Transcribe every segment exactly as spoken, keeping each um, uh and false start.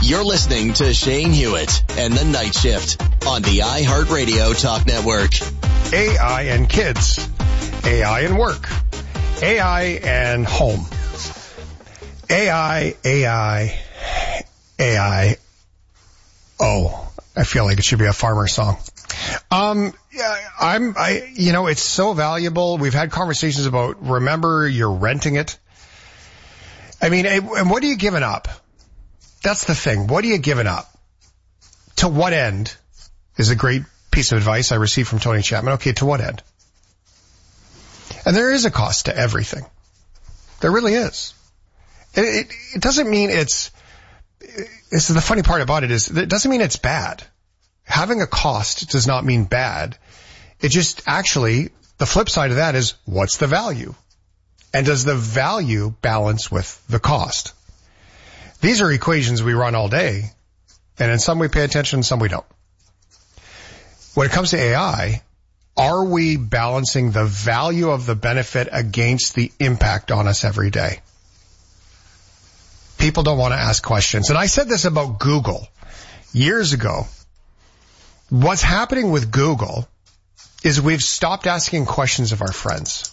You're listening to Shane Hewitt and the Night Shift on the iHeartRadio Talk Network. A I and kids, A I and work, A I and home, A I, A I, A I. Oh, I feel like it should be a farmer song. Um, yeah, I'm, I, you know, it's so valuable. We've had conversations about, remember, you're renting it. I mean, and what are you giving up? That's the thing. What are you giving up? To what end is a great piece of advice I received from Tony Chapman. Okay, to what end? And there is a cost to everything. There really is. It, it, it doesn't mean it's, this is the funny part about it is, it doesn't mean it's bad. Having a cost does not mean bad. It just actually, the flip side of that is, what's the value? And does the value balance with the cost? These are equations we run all day, and in some we pay attention, some we don't. When it comes to A I, are we balancing the value of the benefit against the impact on us every day? People don't want to ask questions. And I said this about Google years ago. What's happening with Google is we've stopped asking questions of our friends.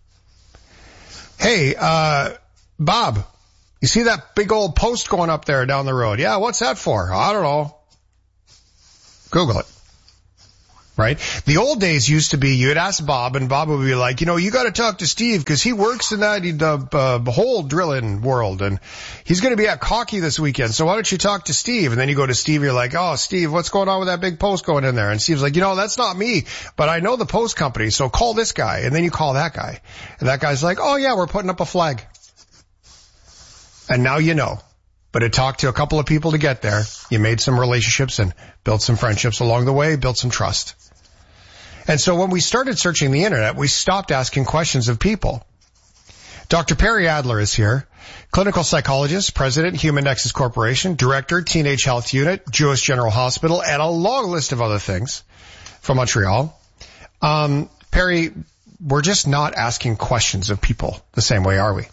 Hey, uh, Bob, you see that big old post going up there down the road? Yeah, what's that for? I don't know. Google it. Right? The old days used to be you'd ask Bob, and Bob would be like, you know, you got to talk to Steve because he works in that uh, hole drilling world, and he's going to be at Cocky this weekend. So why don't you talk to Steve? And then you go to Steve, you're like, oh, Steve, what's going on with that big post going in there? And Steve's like, you know, that's not me, but I know the post company, so call this guy. And then you call that guy, and that guy's like, oh yeah, we're putting up a flag. And now you know. But it took to a couple of people to get there. You made some relationships and built some friendships along the way, built some trust. And so when we started searching the internet, we stopped asking questions of people. Doctor Perry Adler is here, clinical psychologist, president, Human Nexus Corporation, director, Teenage Health Unit, Jewish General Hospital, and a long list of other things from Montreal. Um, Perry, we're just not asking questions of people the same way, are we?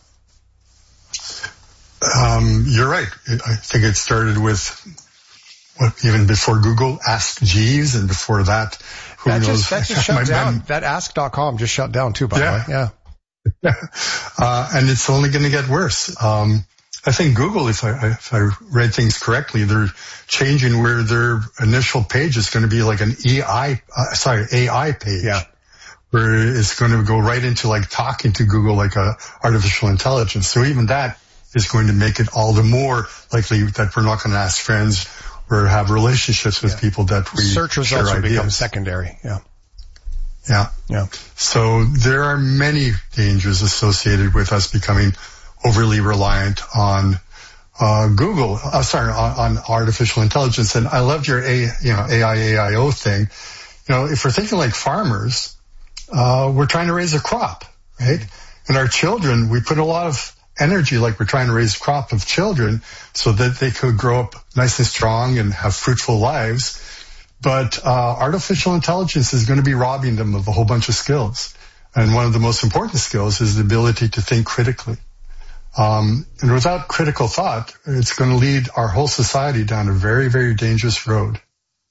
Um, you're right. I think it started with what, even before Google, Ask Jeeves, and before that, who that knows? Just, that just shut down. Mem- that ask dot com just shut down too, by yeah. the way. Yeah. uh, and it's only going to get worse. Um, I think Google, if I, if I read things correctly, they're changing where their initial page is going to be like an E I, uh, sorry, A I page. Yeah. Where it's going to go right into like talking to Google like a artificial intelligence. So even that is going to make it all the more likely that we're not going to ask friends or have relationships with yeah. people that we search results share will ideas. become secondary. Yeah. Yeah. Yeah. So there are many dangers associated with us becoming overly reliant on uh Google, uh, sorry, on, on artificial intelligence. And I loved your A, you know, A I A I O thing. You know, if we're thinking like farmers, uh we're trying to raise a crop, right? And our children, we put a lot of energy, like we're trying to raise a crop of children so that they could grow up nice and strong and have fruitful lives. But uh artificial intelligence is going to be robbing them of a whole bunch of skills. And one of the most important skills is the ability to think critically. Um and without critical thought, it's going to lead our whole society down a very, very dangerous road.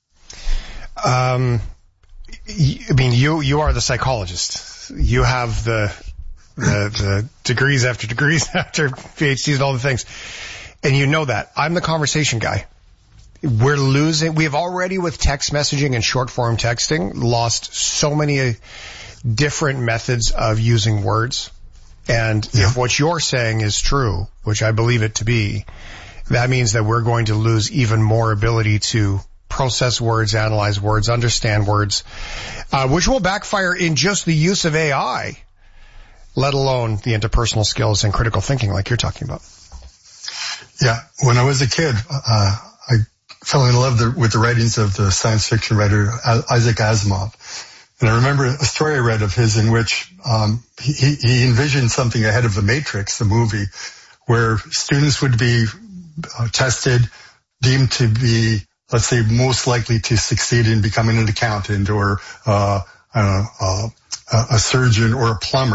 Um, I mean, you you are the psychologist. You have the The, the degrees after degrees after PhDs and all the things. And you know that. I'm the conversation guy. We're losing, we have already with text messaging and short form texting lost so many different methods of using words. And yeah. if what you're saying is true, which I believe it to be, that means that we're going to lose even more ability to process words, analyze words, understand words, uh, which will backfire in just the use of A I. Let alone the interpersonal skills and critical thinking like you're talking about. Yeah. When I was a kid, uh, I fell in love the, with the writings of the science fiction writer Isaac Asimov. And I remember a story I read of his in which um, he, he envisioned something ahead of The Matrix, the movie, where students would be uh, tested, deemed to be, let's say, most likely to succeed in becoming an accountant or, uh, I don't know, uh, a surgeon or a plumber.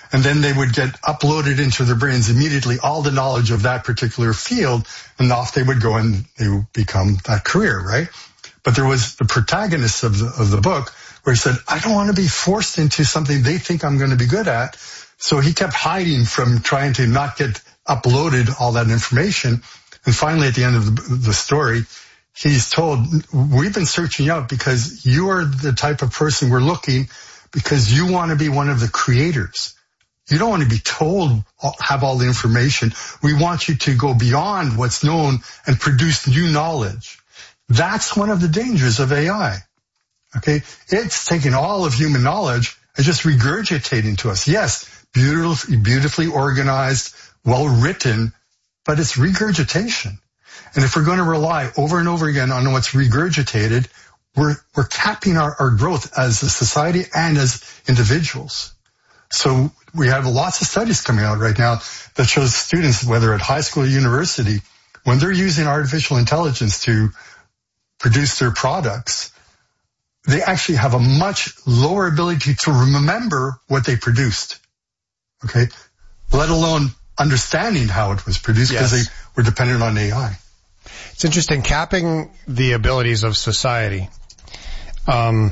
and then they would get uploaded into their brains immediately, all the knowledge of that particular field, and off they would go and they would become that career, right? But there was the protagonist of the, of the book where he said, I don't want to be forced into something they think I'm going to be good at. So he kept hiding from trying to not get uploaded all that information. And finally, at the end of the, the story, he's told, we've been searching you out because you are the type of person we're looking, because you want to be one of the creators. You don't want to be told, have all the information. We want you to go beyond what's known and produce new knowledge. That's one of the dangers of A I. Okay? It's taking all of human knowledge and just regurgitating to us. Yes, beautifully, beautifully organized, well written, but it's regurgitation. And if we're going to rely over and over again on what's regurgitated, we're, we're capping our, our growth as a society and as individuals. So we have lots of studies coming out right now that shows students, whether at high school or university, when they're using artificial intelligence to produce their products, they actually have a much lower ability to remember what they produced. Okay? Let alone understanding how it was produced, because yes. they were dependent on A I. It's interesting, capping the abilities of society. Um,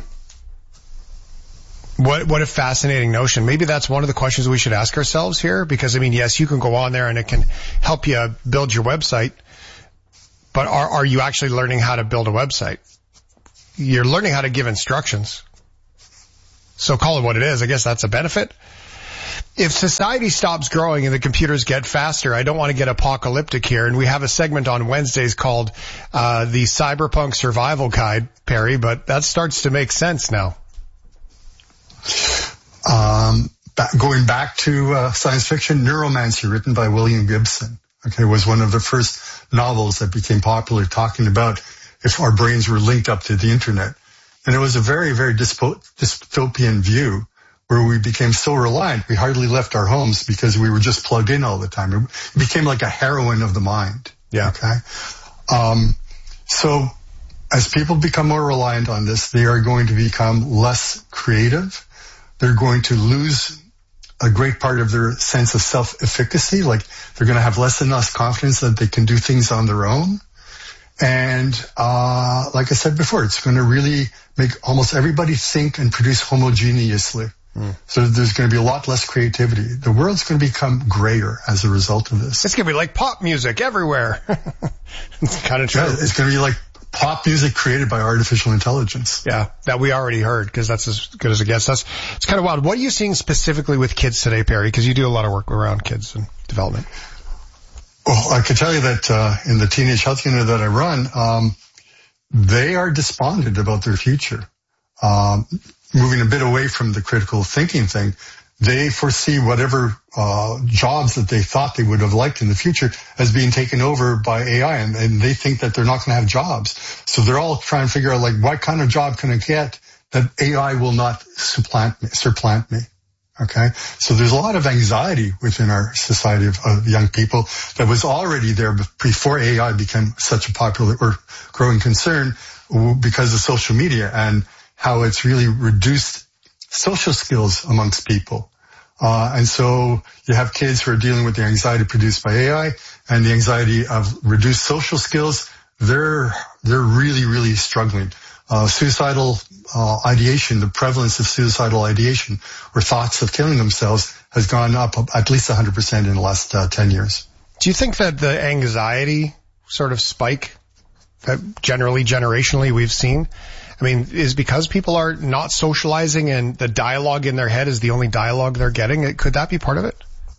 what what a fascinating notion. Maybe that's one of the questions we should ask ourselves here, because, I mean, yes, you can go on there and it can help you build your website, but are, are you actually learning how to build a website? You're learning how to give instructions. So call it what it is. I guess that's a benefit. If society stops growing and the computers get faster, I don't want to get apocalyptic here, and we have a segment on Wednesdays called uh the Cyberpunk Survival Guide, Perry, but that starts to make sense now. Um, back, going back to uh, science fiction, Neuromancer, written by William Gibson, okay, was one of the first novels that became popular, talking about if our brains were linked up to the internet. And it was a very, very dyspo- dystopian view, where we became so reliant, we hardly left our homes because we were just plugged in all the time. It became like a heroin of the mind. Yeah. Okay. Um, so as people become more reliant on this, they are going to become less creative. They're going to lose a great part of their sense of self-efficacy. Like, they're going to have less and less confidence that they can do things on their own. And, uh, like I said before, it's going to really make almost everybody think and produce homogeneously. Mm. So there's going to be a lot less creativity. The world's going to become grayer as a result of this. It's going to be like pop music everywhere. It's kind of true. Yeah, it's going to be like pop music created by artificial intelligence. Yeah, that we already heard, because that's as good as it gets. That's, it's kind of wild. What are you seeing specifically with kids today, Perry? Because you do a lot of work around kids and development. Well, I can tell you that uh, in the teenage health unit that I run, um, they are despondent about their future. Um, moving a bit away from the critical thinking thing, they foresee whatever uh, jobs that they thought they would have liked in the future as being taken over by A I, and, and they think that they're not going to have jobs. So they're all trying to figure out, like, what kind of job can I get that A I will not supplant me, supplant me. Okay, so there's a lot of anxiety within our society of, of young people that was already there before A I became such a popular or growing concern, because of social media and how it's really reduced social skills amongst people. Uh, and so you have kids who are dealing with the anxiety produced by A I and the anxiety of reduced social skills. They're they're really, really struggling. Uh, suicidal uh, ideation, the prevalence of suicidal ideation or thoughts of killing themselves has gone up at least one hundred percent in the last uh, ten years. Do you think that the anxiety sort of spike that generally, generationally we've seen, I mean, is because people are not socializing and the dialogue in their head is the only dialogue they're getting? Could that be part of it?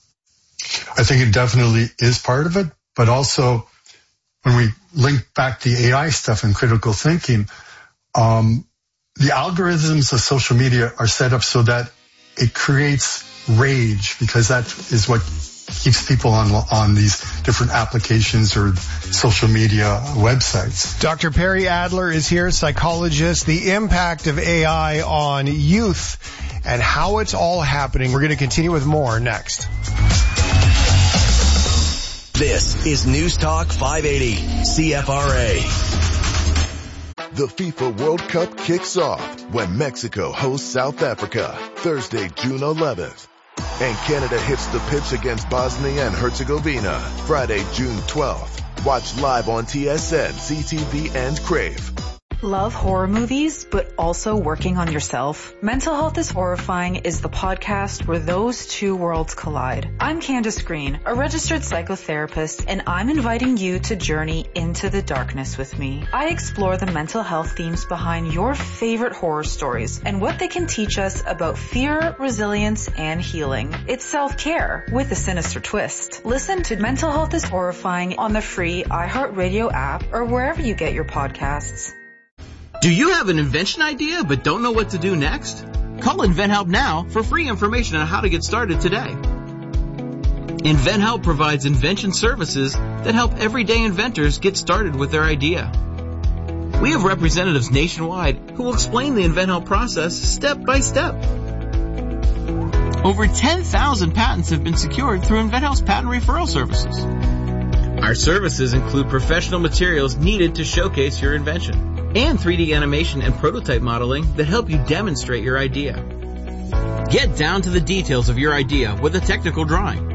I think it definitely is part of it, but also when we link back the A I stuff and critical thinking, Um, the algorithms of social media are set up so that it creates rage, because that is what keeps people on on these different applications or social media websites. Doctor Perry Adler is here, psychologist. The impact of A I on youth and how it's all happening. We're going to continue with more next. This is News Talk five eighty C F R A. The FIFA World Cup kicks off when Mexico hosts South Africa Thursday, June eleventh. And Canada hits the pitch against Bosnia and Herzegovina Friday, June twelfth. Watch live on T S N, C T V, and Crave. Love horror movies, but also working on yourself? Mental Health is Horrifying is the podcast where those two worlds collide. I'm Candace Green, a registered psychotherapist, and I'm inviting you to journey into the darkness with me. I explore the mental health themes behind your favorite horror stories and what they can teach us about fear, resilience, and healing. It's self-care with a sinister twist. Listen to Mental Health is Horrifying on the free iHeartRadio app or wherever you get your podcasts. Do you have an invention idea but don't know what to do next? Call InventHelp now for free information on how to get started today. InventHelp provides invention services that help everyday inventors get started with their idea. We have representatives nationwide who will explain the InventHelp process step by step. Over ten thousand patents have been secured through InventHelp's patent referral services. Our services include professional materials needed to showcase your invention, and three D animation and prototype modeling that help you demonstrate your idea. Get down to the details of your idea with a technical drawing.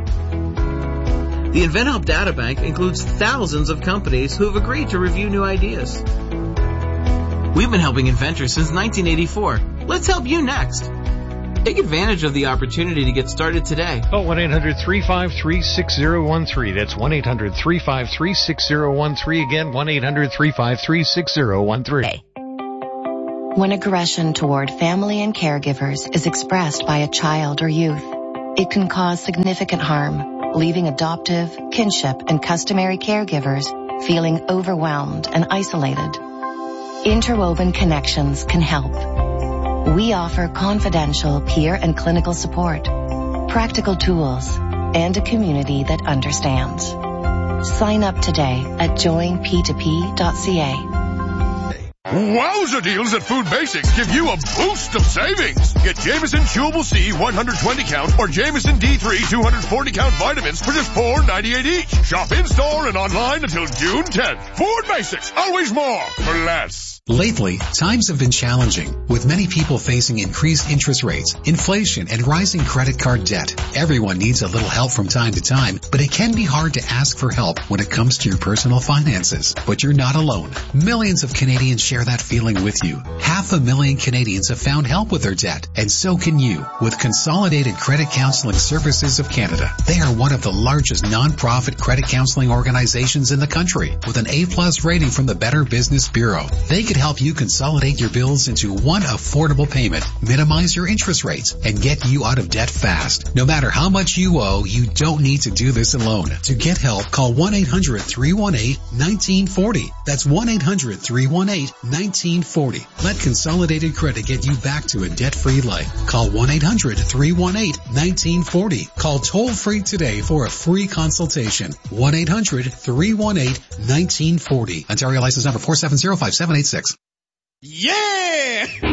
The InventHelp Databank includes thousands of companies who have agreed to review new ideas. We've been helping inventors since nineteen eighty-four. Let's help you next. Take advantage of the opportunity to get started today. Call one eight hundred three five three six zero one three. That's one eight hundred three five three six zero one three. Again, one eight hundred three five three six zero one three. When aggression toward family and caregivers is expressed by a child or youth, it can cause significant harm, leaving adoptive, kinship, and customary caregivers feeling overwhelmed and isolated. Interwoven Connections can help. We offer confidential peer and clinical support, practical tools, and a community that understands. Sign up today at join p two p dot c a. Wowza deals at Food Basics give you a boost of savings. Get Jameson Chewable C one hundred twenty count or Jameson D three two hundred forty count vitamins for just four ninety-eight each. Shop in-store and online until June tenth. Food Basics, always more for less. Lately, times have been challenging, with many people facing increased interest rates, inflation, and rising credit card debt. Everyone needs a little help from time to time, but it can be hard to ask for help when it comes to your personal finances. But you're not alone. Millions of Canadians share that feeling with you. Half a million Canadians have found help with their debt, and so can you, with Consolidated Credit Counseling Services of Canada. They are one of the largest non-profit credit counseling organizations in the country, with an A-plus rating from the Better Business Bureau. They could help you consolidate your bills into one affordable payment, minimize your interest rates, and get you out of debt fast. No matter how much you owe, you don't need to do this alone. To get help, call one eight hundred three one eight one nine four zero. That's one eight hundred three one eight one nine four zero. Let Consolidated Credit get you back to a debt-free life. Call one eight hundred three one eight one nine four zero. Call toll-free today for a free consultation. one eight hundred three one eight one nine four zero. Ontario license number four seven zero five seven eight six. Yeah!